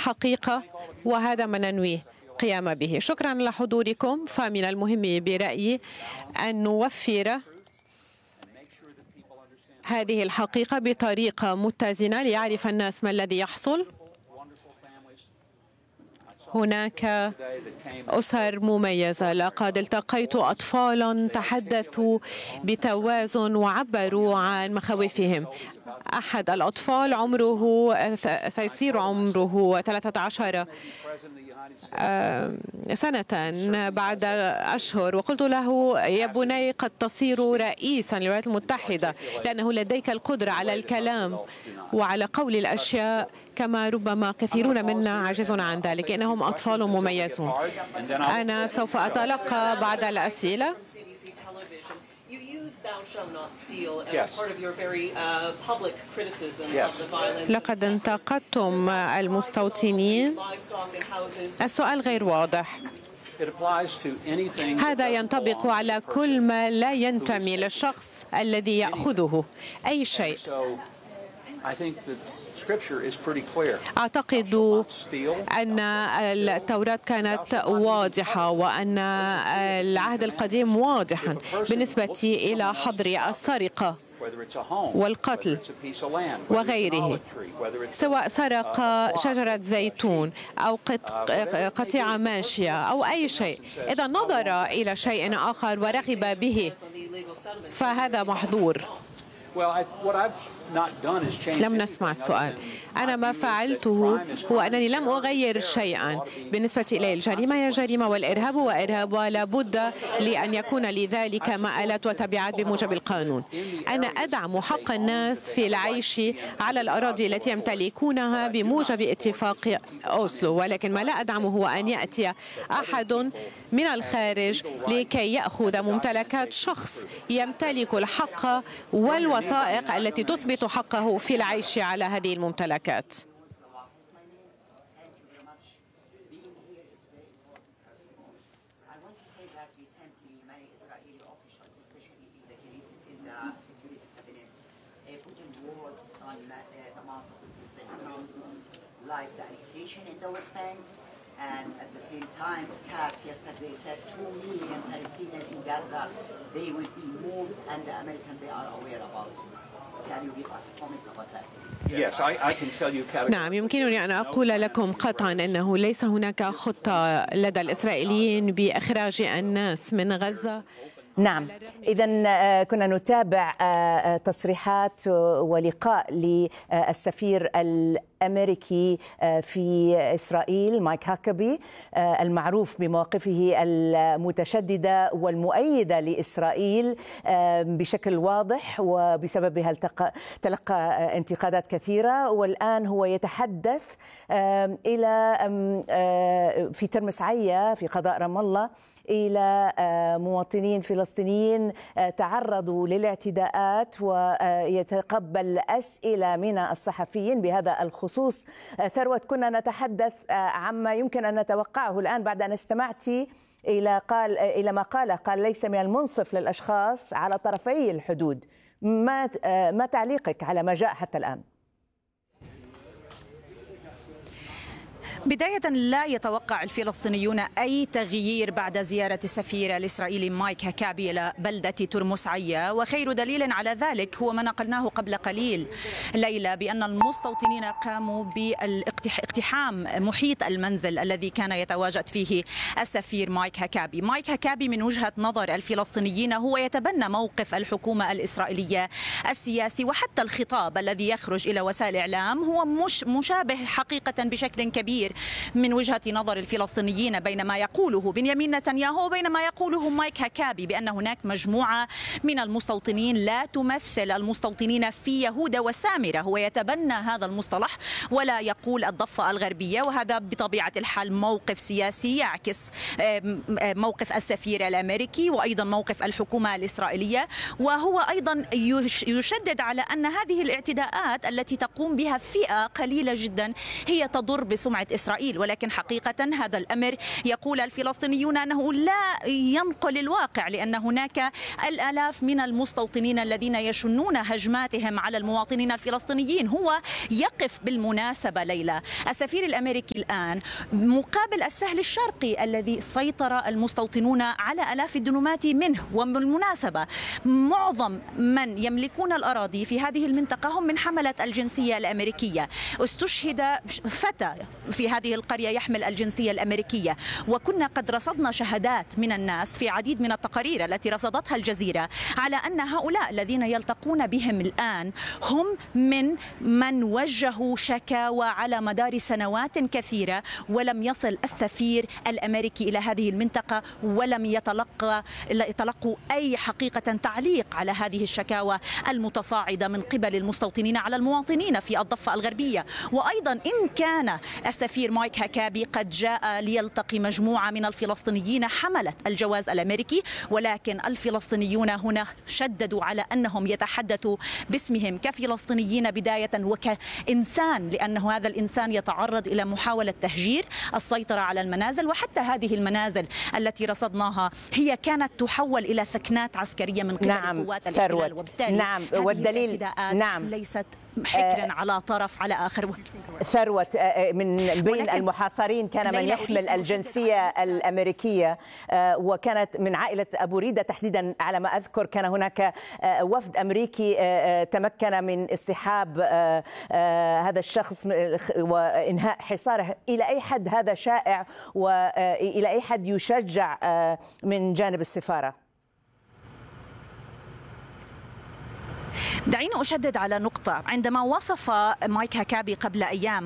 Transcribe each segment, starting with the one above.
حقيقة، وهذا ما ننوي القيام به. شكرا لحضوركم. فمن المهم برأيي أن نوفر هذه الحقيقة بطريقة متزنة ليعرف الناس ما الذي يحصل. هناك أسر مميزة، لقد التقيت أطفالا تحدثوا بتوازن وعبروا عن مخاوفهم. أحد الأطفال سيصير عمره 13 سنة بعد أشهر، وقلت له: يا بني، قد تصير رئيسا للولايات المتحدة، لأنه لديك القدرة على الكلام وعلى قول الأشياء كما ربما كثيرون منا عاجزون عن ذلك. إنهم أطفال مميزون. أنا سوف أتلقى بعض الأسئلة. لقد انتقدتم المستوطنين. السؤال غير واضح. هذا ينطبق على كل ما لا ينتمي للشخص الذي يأخذه أي شيء. أعتقد أن التوراة كانت واضحة وأن العهد القديم واضحا بالنسبة إلى حظر السرقة والقتل وغيره، سواء سرق شجرة زيتون أو قطيعة ماشية أو أي شيء. إذا نظر إلى شيء آخر ورغب به فهذا محظور. لم نسمع السؤال. أنا ما فعلته هو أنني لم أغير شيئا بالنسبة إلي. الجريمة هي جريمة والإرهاب هو إرهاب، ولا بد لأن يكون لذلك مآلات وتبعات بموجب القانون. أنا أدعم حق الناس في العيش على الأراضي التي يمتلكونها بموجب اتفاق أوسلو، ولكن ما لا أدعمه هو أن يأتي أحد من الخارج لكي يأخذ ممتلكات شخص يمتلك الحق والوثائق التي تثبت حقه في العيش على هذه الممتلكات. And at the same time, Scats yesterday said 2 million Palestinians in Gaza, they will be moved, and the Americans, they are aware about it. Can you give us a comment about that? Yes, I can tell you. نعم، يمكنني أن أقول لكم قطعا أنه ليس هناك خطة لدى الإسرائيليين بإخراج الناس من غزة. نعم، إذن كنا نتابع تصريحات ولقاء للسفير الأمريكي في إسرائيل مايك هاكابي، المعروف بمواقفه المتشددة والمؤيدة لإسرائيل بشكل واضح، وبسببها تلقى انتقادات كثيرة. والآن هو يتحدث إلى في ترمس عيا في قضاء رام الله إلى مواطنين فلسطينيين تعرضوا للاعتداءات، ويتقبل أسئلة من الصحفيين بهذا الخصوص. ثروت، كنا نتحدث عما يمكن أن نتوقعه الآن بعد أن استمعت إلى ما قال ليس من المنصف للأشخاص على طرفي الحدود. ما تعليقك على ما جاء حتى الآن؟ بداية، لا يتوقع الفلسطينيون أي تغيير بعد زيارة السفير الإسرائيلي مايك هاكابي إلى بلدة ترمس عيا، وخير دليل على ذلك هو ما نقلناه قبل قليل ليلى بأن المستوطنين قاموا باقتحام محيط المنزل الذي كان يتواجد فيه السفير مايك هاكابي. مايك هاكابي من وجهة نظر الفلسطينيين هو يتبنى موقف الحكومة الإسرائيلية السياسي، وحتى الخطاب الذي يخرج إلى وسائل الإعلام هو مشابه حقيقة بشكل كبير من وجهة نظر الفلسطينيين بين ما يقوله بنيامين نتنياهو وبين ما يقوله مايك هاكابي، بأن هناك مجموعة من المستوطنين لا تمثل المستوطنين في يهودا وسامرة. هو يتبنى هذا المصطلح ولا يقول الضفة الغربية، وهذا بطبيعة الحال موقف سياسي يعكس موقف السفير الأمريكي وأيضا موقف الحكومة الإسرائيلية. وهو أيضا يشدد على أن هذه الاعتداءات التي تقوم بها فئة قليلة جدا هي تضر بسمعة إسرائيل، ولكن حقيقة هذا الأمر يقول الفلسطينيون أنه لا ينقل الواقع، لأن هناك الآلاف من المستوطنين الذين يشنون هجماتهم على المواطنين الفلسطينيين. هو يقف بالمناسبة ليلى السفير الأمريكي الآن مقابل السهل الشرقي الذي سيطر المستوطنون على آلاف الدنومات منه، وبالمناسبة معظم من يملكون الأراضي في هذه المنطقة هم من حملة الجنسية الأمريكية. استشهد فتى في هذه القرية يحمل الجنسية الأمريكية، وكنا قد رصدنا شهادات من الناس في عديد من التقارير التي رصدتها الجزيرة على أن هؤلاء الذين يلتقون بهم الآن هم من وجهوا شكاوى على مدار سنوات كثيرة، ولم يصل السفير الأمريكي إلى هذه المنطقة ولم يتلقوا أي حقيقة تعليق على هذه الشكاوى المتصاعدة من قبل المستوطنين على المواطنين في الضفة الغربية. وأيضا إن كان السفير مايك هكابي قد جاء ليلتقي مجموعة من الفلسطينيين حملة الجواز الأمريكي، ولكن الفلسطينيون هنا شددوا على أنهم يتحدثوا باسمهم كفلسطينيين بداية وكإنسان، لأن هذا الإنسان يتعرض إلى محاولة تهجير، السيطرة على المنازل، وحتى هذه المنازل التي رصدناها هي كانت تحول إلى ثكنات عسكرية من قبل قوات الاحتلال، وبالتالي والدليل ليست حكرا على طرف على آخر. ثروت، من بين المحاصرين كان من يحمل الجنسية الأمريكية، وكانت من عائلة أبو ريدة تحديدا على ما أذكر. كان هناك وفد أمريكي تمكن من اصطحاب هذا الشخص وإنهاء حصاره. إلى أي حد هذا شائع وإلى أي حد يشجع من جانب السفارة؟ دعيني أشدد على نقطة. عندما وصف مايك هكابي قبل أيام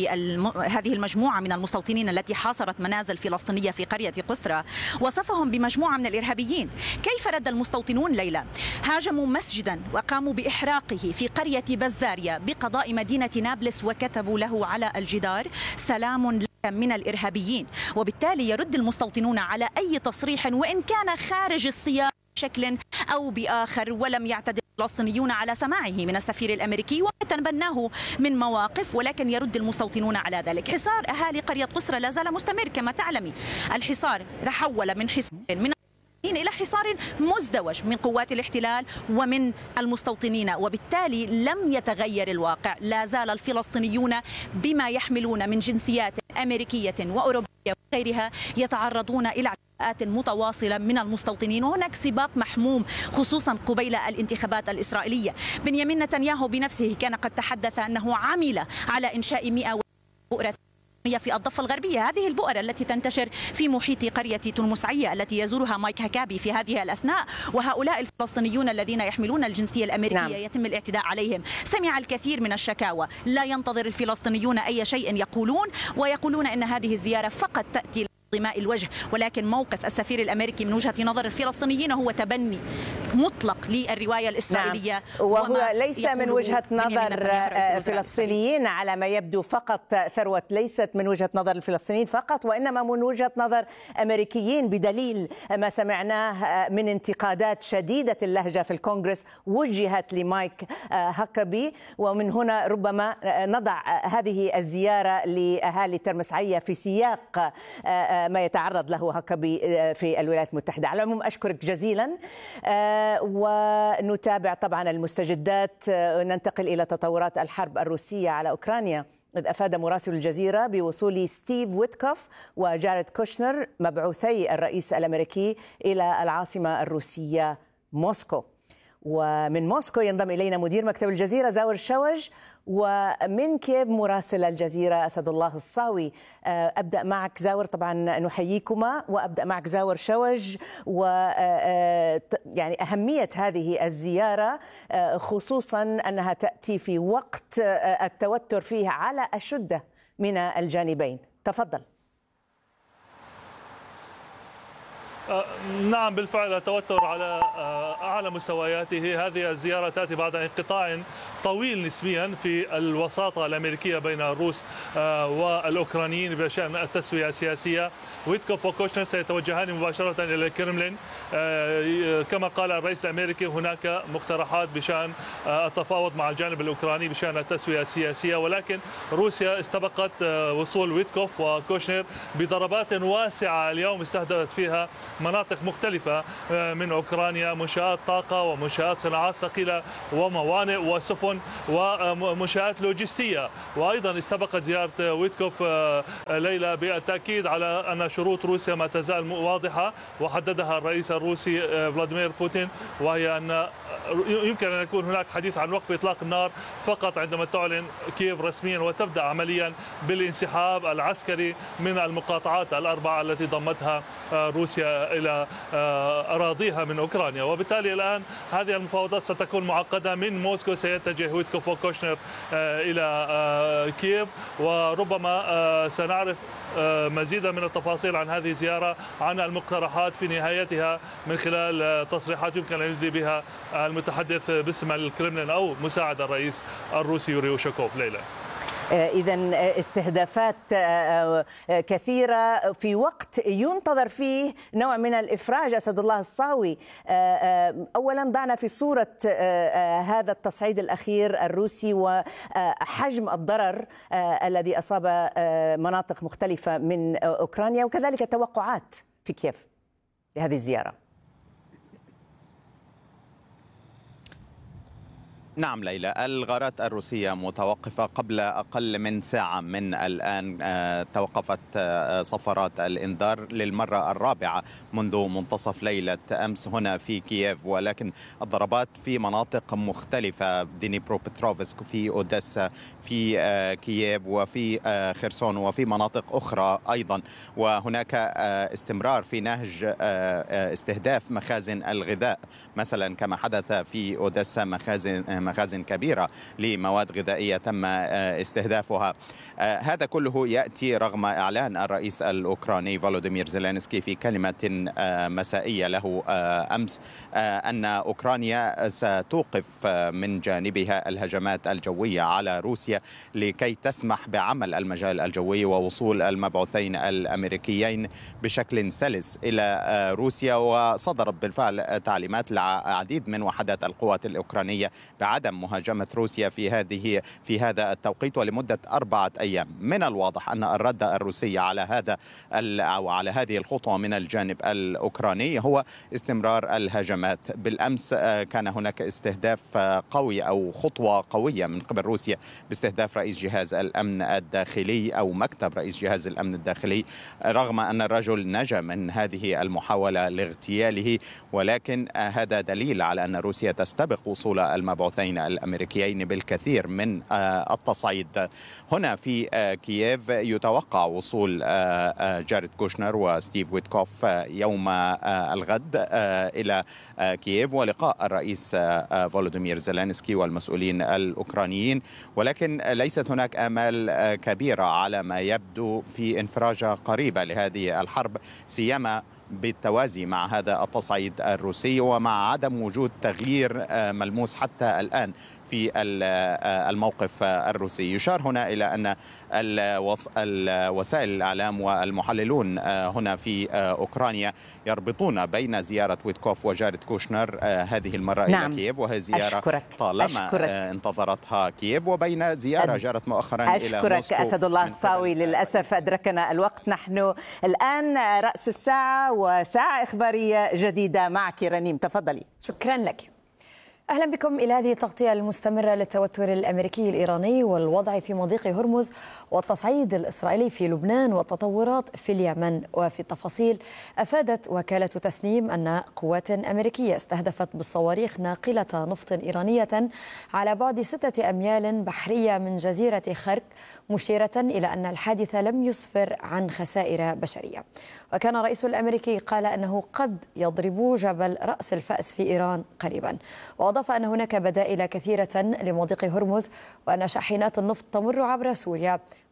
هذه المجموعة من المستوطنين التي حاصرت منازل فلسطينية في قرية قسرة، وصفهم بمجموعة من الإرهابيين. كيف رد المستوطنون ليلى؟ هاجموا مسجدا وقاموا بإحراقه في قرية بزاريا بقضاء مدينة نابلس، وكتبوا له على الجدار: سلام لك من الإرهابيين. وبالتالي يرد المستوطنون على أي تصريح وإن كان خارج السياق بشكل أو بآخر، ولم يعتدل الفلسطينيون على سماعه من السفير الأمريكي ويتبناه من مواقف، ولكن يرد المستوطنون على ذلك. حصار أهالي قرية قسرة لا زال مستمر كما تعلمي. الحصار تحول من حصار إلى حصار مزدوج من قوات الاحتلال ومن المستوطنين، وبالتالي لم يتغير الواقع. لا زال الفلسطينيون بما يحملون من جنسيات أمريكية وأوروبية وغيرها يتعرضون إلى اعتداءات متواصلة من المستوطنين، وهناك سباق محموم خصوصا قبيل الانتخابات الإسرائيلية. بنيامين نتنياهو بنفسه كان قد تحدث أنه عمل على إنشاء 100 بؤرة في الضفة الغربية، هذه البؤر التي تنتشر في محيط قرية تونموسعية التي يزورها مايك هكابي في هذه الأثناء. وهؤلاء الفلسطينيون الذين يحملون الجنسية الأمريكية يتم الاعتداء عليهم. سمع الكثير من الشكاوى، لا ينتظر الفلسطينيون أي شيء ويقولون أن هذه الزيارة فقط تأتي لضماء الوجه، ولكن موقف السفير الأمريكي من وجهة نظر الفلسطينيين هو تبني مطلق للرواية الإسرائيلية. وهو ليس من وجهة نظر فلسطينيين على ما يبدو فقط. ثروت، ليست من وجهة نظر الفلسطينيين فقط، وإنما من وجهة نظر أمريكيين، بدليل ما سمعناه من انتقادات شديدة اللهجة في الكونغرس وجهت لمايك هكابي. ومن هنا ربما نضع هذه الزيارة لأهالي ترمسعية في سياق ما يتعرض له هكابي في الولايات المتحدة. على العموم أشكرك جزيلا، ونتابع طبعا المستجدات. ننتقل إلى تطورات الحرب الروسية على أوكرانيا، إذ أفاد مراسل الجزيرة بوصول ستيف ويتكوف وجاريد كوشنر مبعوثي الرئيس الأمريكي إلى العاصمة الروسية موسكو. ومن موسكو ينضم إلينا مدير مكتب الجزيرة زاور شوج، ومن كييف مراسل الجزيرة أسد الله الصاوي. أبدأ معك زاور، طبعا نحييكما، وأبدأ معك زاور شوج. يعني أهمية هذه الزيارة خصوصا أنها تأتي في وقت التوتر فيه على أشده من الجانبين. تفضل. نعم بالفعل التوتر على أعلى مستوياته. هذه الزيارة تأتي بعد انقطاع طويل نسبيا في الوساطة الأمريكية بين الروس والأوكرانيين بشأن التسوية السياسية. ويتكوف وكوشنر سيتوجهان مباشرة إلى الكرملين. كما قال الرئيس الأمريكي هناك مقترحات بشأن التفاوض مع الجانب الأوكراني بشأن التسوية السياسية، ولكن روسيا استبقت وصول ويتكوف وكوشنر بضربات واسعة اليوم استهدفت فيها مناطق مختلفة من أوكرانيا، منشآت طاقة ومنشآت صناعات ثقيلة وموانئ وسفن ومنشآت لوجستية. وأيضا استبقت زيارة ويتكوف ليلى بالتأكيد على أن شروط روسيا ما تزال واضحة وحددها الرئيس الروسي فلاديمير بوتين، وهي أن يمكن أن يكون هناك حديث عن وقف إطلاق النار فقط عندما تعلن كييف رسميا وتبدأ عمليا بالانسحاب العسكري من المقاطعات الأربعة التي ضمتها روسيا إلى أراضيها من أوكرانيا. وبالتالي الآن هذه المفاوضات ستكون معقدة. من موسكو سيتجه ويتكوف وكوشنر إلى كييف، وربما سنعرف مزيدا من التفاصيل عن هذه الزيارة، عن المقترحات في نهايتها من خلال تصريحات يمكن أن يدلي بها المتحدث باسم الكرملين أو مساعد الرئيس الروسي يوري أوشاكوف. ليلى، إذن استهدافات كثيرة في وقت ينتظر فيه نوع من الإفراج. أسد الله الصاوي، أولا ضعنا في صورة هذا التصعيد الأخير الروسي وحجم الضرر الذي أصاب مناطق مختلفة من أوكرانيا، وكذلك التوقعات في كييف لهذه الزيارة. نعم ليلى، الغارات الروسية متوقفة. قبل أقل من ساعة من الآن توقفت صفارات الإنذار للمرة الرابعة منذ منتصف ليلة أمس هنا في كييف، ولكن الضربات في مناطق مختلفة، دينيبروبتروفسك، في أوديسا، في كييف، وفي خرسون، وفي مناطق أخرى أيضا. وهناك استمرار في نهج استهداف مخازن الغذاء مثلا، كما حدث في أوديسا، مخازن كبيرة لمواد غذائية تم استهدافها. هذا كله يأتي رغم إعلان الرئيس الأوكراني فولوديمير زيلينسكي في كلمة مسائية له أمس أن أوكرانيا ستوقف من جانبها الهجمات الجوية على روسيا لكي تسمح بعمل المجال الجوي ووصول المبعوثين الأمريكيين بشكل سلس إلى روسيا. وصدرت بالفعل تعليمات لعديد من وحدات القوات الأوكرانية بعدم مهاجمة روسيا في هذا التوقيت ولمدة 4 أيام. من الواضح أن الرد الروسي على على هذه الخطوة من الجانب الأوكراني هو استمرار الهجمات. بالأمس كان هناك استهداف قوي أو خطوة قوية من قبل روسيا باستهداف رئيس جهاز الأمن الداخلي أو مكتب رئيس جهاز الأمن الداخلي، رغم أن الرجل نجا من هذه المحاولة لاغتياله. ولكن هذا دليل على أن روسيا تستبق وصول المبعوثين الأمريكيين بالكثير من التصعيد. هنا في كييف يتوقع وصول جاريد كوشنر وستيف ويتكوف يوم الغد إلى كييف ولقاء الرئيس فولوديمير زيلينسكي والمسؤولين الأوكرانيين، ولكن ليست هناك آمال كبيرة على ما يبدو في انفراجة قريبة لهذه الحرب، سيما بالتوازي مع هذا التصعيد الروسي ومع عدم وجود تغيير ملموس حتى الآن في الموقف الروسي. يشار هنا إلى أن وسائل الإعلام والمحللون هنا في أوكرانيا يربطون بين زيارة ويتكوف وجاريد كوشنر هذه المرة إلى كييف، وهي زيارة طالما انتظرتها كييف، وبين زيارة جرت مؤخرا إلى موسكو. أشكرك أسد الله الصاوي. للأسف أدركنا الوقت، نحن الآن رأس الساعة وساعة إخبارية جديدة معك رنيم، تفضلي. شكرا لك. أهلا بكم إلى هذه التغطية المستمرة للتوتر الأمريكي الإيراني والوضع في مضيق هرمز والتصعيد الإسرائيلي في لبنان والتطورات في اليمن. وفي التفاصيل، أفادت وكالة تسنيم أن قوات أمريكية استهدفت بالصواريخ ناقلة نفط إيرانية على بعد 6 أميال بحرية من جزيرة خرك، مشيرة إلى أن الحادث لم يسفر عن خسائر بشرية. وكان الرئيس الأمريكي قال أنه قد يضرب جبل رأس الفأس في إيران قريبا. وأضاف أن هناك بدائل كثيرة لمضيق هرمز وأن شاحنات النفط تمر عبر سوريا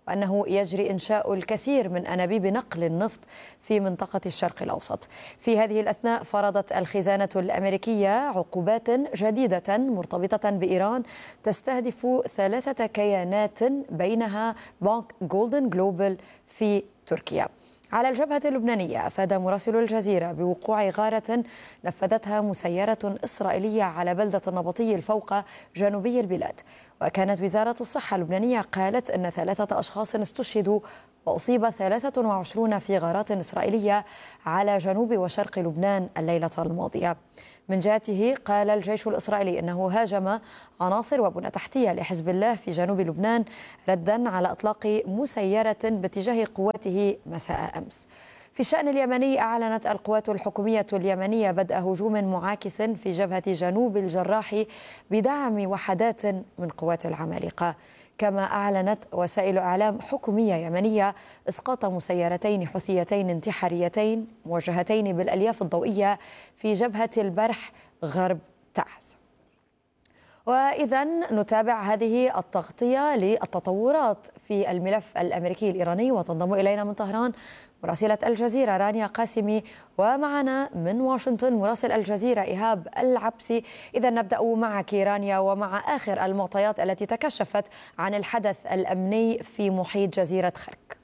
وأنه يجري إنشاء الكثير من أنابيب نقل النفط في منطقة الشرق الأوسط. في هذه الأثناء فرضت الخزانة الأمريكية عقوبات جديدة مرتبطة بإيران تستهدف 3 كيانات بينها بنك جولدن جلوبال في تركيا. على الجبهة اللبنانية أفاد مراسل الجزيرة بوقوع غارة نفذتها مسيرة إسرائيلية على بلدة النبطي الفوق جنوبي البلاد. وكانت وزارة الصحة اللبنانية قالت أن 3 أشخاص استشهدوا وأصيب 23 في غارات إسرائيلية على جنوب وشرق لبنان الليلة الماضية. من جهته قال الجيش الإسرائيلي أنه هاجم عناصر وبنى تحتية لحزب الله في جنوب لبنان ردا على إطلاق مسيرة باتجاه قواته مساء أمس. في الشأن اليمني أعلنت القوات الحكومية اليمنية بدء هجوم معاكس في جبهة جنوب الجراح بدعم وحدات من قوات العمالقة. كما أعلنت وسائل إعلام حكومية يمنية إسقاط مسيرتين حوثيتين انتحاريتين موجهتين بالألياف الضوئية في جبهة البرح غرب تعز. وإذا نتابع هذه التغطية للتطورات في الملف الأمريكي الإيراني، وتنضم إلينا من طهران مراسلة الجزيرة رانيا قاسمي، ومعنا من واشنطن مراسل الجزيرة إيهاب العبسي. إذا نبدأ معك رانيا ومع آخر المعطيات التي تكشفت عن الحدث الأمني في محيط جزيرة خرك.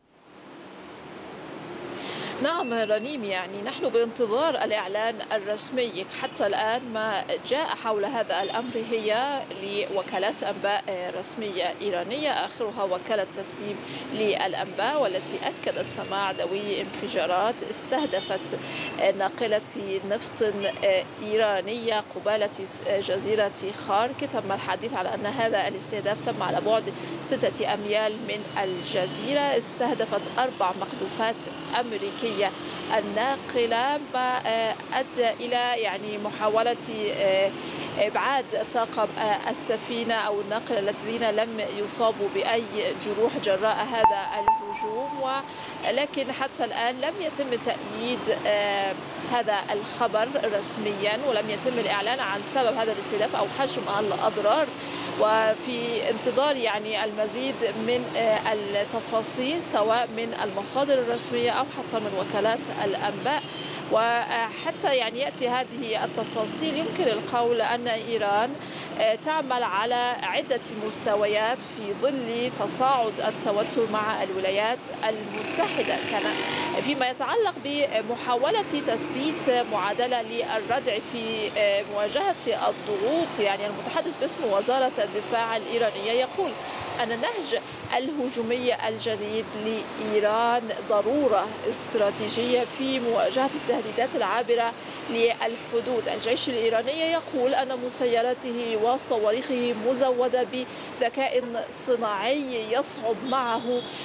نعم رنيم، يعني نحن بانتظار الإعلان الرسمي. حتى الآن ما جاء حول هذا الأمر هي لوكالات أنباء رسمية إيرانية، آخرها وكالة تسليم للأنباء، والتي أكدت سماع دوي انفجارات استهدفت ناقلة نفط إيرانية قبالة جزيرة خارك. تم الحديث على أن هذا الاستهداف تم على بعد 6 أميال من الجزيرة. استهدفت 4 مقذوفات أمريكية الناقلة، ما أدى إلى محاولة إبعاد طاقم السفينة أو الناقلة الذين لم يصابوا بأي جروح جراء هذا الهجوم. ولكن حتى الآن لم يتم تأييد هذا الخبر رسميا، ولم يتم الإعلان عن سبب هذا الاستهداف أو حجم الأضرار. وفي انتظار المزيد من التفاصيل سواء من المصادر الرسمية أو حتى من وكالات الأنباء. وحتى يأتي هذه التفاصيل يمكن القول أن إيران تعمل على عدة مستويات في ظل تصاعد التوتر مع الولايات المتحدة. كان فيما يتعلق بمحاولة تثبيت معادلة للردع في مواجهة الضغوط، المتحدث باسم وزارة الدفاع الإيرانية يقول أن النهج الهجومي الجديد لإيران ضرورة استراتيجية في مواجهة التهديدات العابرة للحدود. الجيش الإيراني يقول أن مسيراته وصواريخه مزودة بذكاء صناعي يصعب معه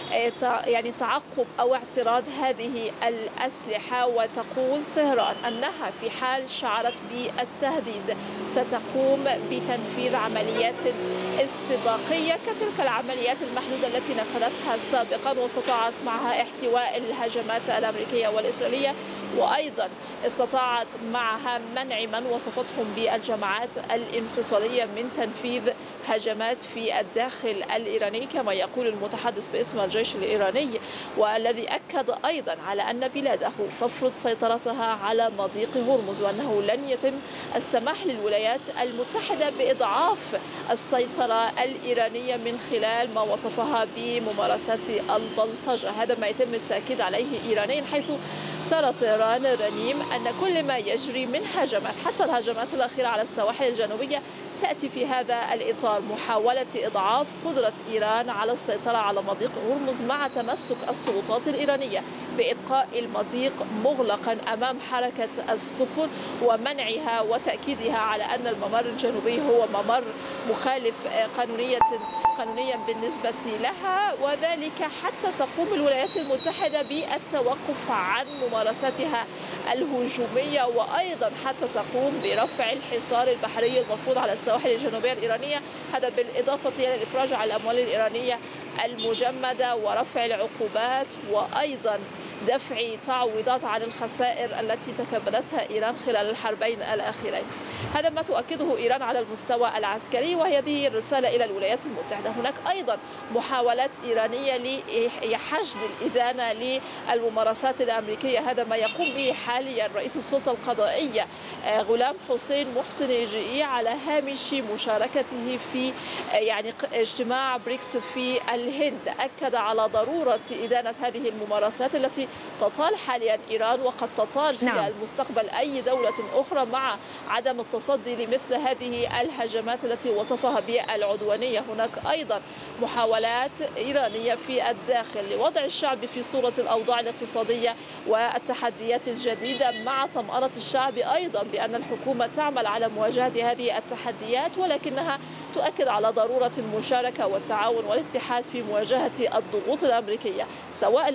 تعقب أو اعتراض هذه الأسلحة. وتقول طهران أنها في حال شعرت بالتهديد ستقوم بتنفيذ عمليات استباقية كتلك العمليات المحدودة التي نفذتها سابقا، واستطاعت معها احتواء الهجمات الأمريكية والإسرائيلية، وأيضا استطاعت معها منع من وصفتهم بالجماعات الانفصالية من تنفيذ هجمات في الداخل الإيراني كما يقول المتحدث باسم الجيش الإيراني، والذي أكد أيضا على أن بلاده تفرض سيطرتها على مضيق هرمز، وأنه لن يتم السماح للولايات المتحدة بإضعاف السيطرة الإيرانية من خلال ما وصفها بممارسات البلطجة. هذا ما يتم التأكيد عليه إيرانيا، حيث ترى طهران رنيم أن كل ما يجري من هجمات حتى الهجمات الأخيرة على السواحل الجنوبية تأتي في هذا الإطار، محاولة إضعاف قدرة إيران على السيطرة على مضيق هرمز، مع تمسك السلطات الإيرانية بإبقاء المضيق مغلقا أمام حركة السفن ومنعها وتأكيدها على أن الممر الجنوبي هو ممر مخالف قانونيا بالنسبة لها، وذلك حتى تقوم الولايات المتحدة بالتوقف عن ممارستها الهجومية، وأيضا حتى تقوم برفع الحصار البحري المفروض على السواحل الجنوبية الإيرانية، هذا بالإضافة إلى الإفراج على الأموال الإيرانية المجمدة ورفع العقوبات، وأيضا دفع تعويضات عن الخسائر التي تكبدتها إيران خلال الحربين الأخيرين. هذا ما تؤكده إيران على المستوى العسكري، وهذه الرسالة إلى الولايات المتحدة. هناك أيضا محاولات إيرانية لحشد الإدانة للممارسات الأمريكية. هذا ما يقوم به حاليا رئيس السلطة القضائية غلام حسين محسنجي على هامش مشاركته في اجتماع بريكس في الهند. أكد على ضرورة إدانة هذه الممارسات التي تطال حاليا إيران، وقد تطال في المستقبل أي دولة أخرى، مع عدم التصدي لمثل هذه الهجمات التي وصفها بالعدوانية. هناك أيضا محاولات إيرانية في الداخل لوضع الشعب في صورة الأوضاع الاقتصادية والتحديات الجديدة، مع طمأنة الشعب أيضا بأن الحكومة تعمل على مواجهة هذه التحديات، ولكنها تؤكد على ضرورة المشاركة والتعاون والاتحاد في مواجهة الضغوط الأمريكية، سواء